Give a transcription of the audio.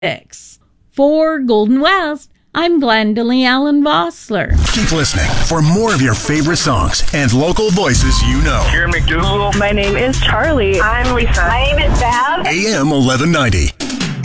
For Golden West, I'm Glendalee Allen Vossler. Keep listening for more of your favorite songs and local voices you know. Karen McDougal. My name is Charlie. I'm Lisa. My name is Bev. AM 1190.